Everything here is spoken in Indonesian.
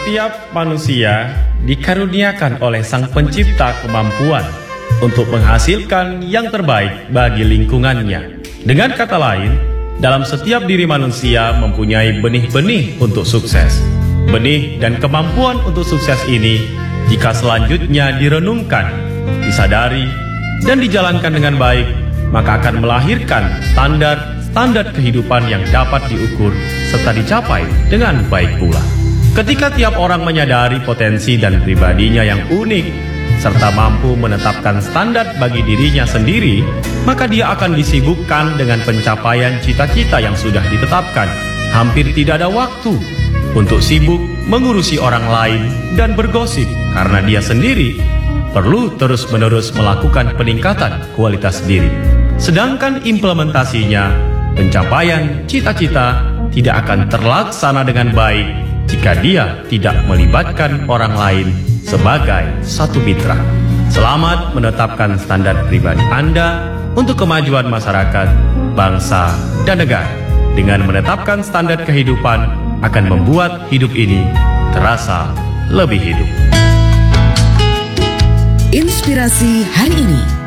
Setiap manusia dikaruniakan oleh Sang Pencipta kemampuan untuk menghasilkan yang terbaik bagi lingkungannya. Dengan kata lain, dalam setiap diri manusia mempunyai benih-benih untuk sukses. Benih dan kemampuan untuk sukses ini, jika selanjutnya direnungkan, disadari, dan dijalankan dengan baik, maka akan melahirkan standar kehidupan yang dapat diukur serta dicapai dengan baik pula. Ketika tiap orang menyadari potensi dan pribadinya yang unik, serta mampu menetapkan standar bagi dirinya sendiri, maka dia akan disibukkan dengan pencapaian cita-cita yang sudah ditetapkan. Hampir tidak ada waktu untuk sibuk mengurusi orang lain dan bergosip, karena dia sendiri perlu terus-menerus melakukan peningkatan kualitas diri. Sedangkan implementasinya, pencapaian cita-cita tidak akan terlaksana dengan baik jika dia tidak melibatkan orang lain sebagai satu mitra. Selamat menetapkan standar pribadi Anda untuk kemajuan masyarakat, bangsa, dan negara. Dengan menetapkan standar kehidupan akan membuat hidup ini terasa lebih hidup. Inspirasi hari ini.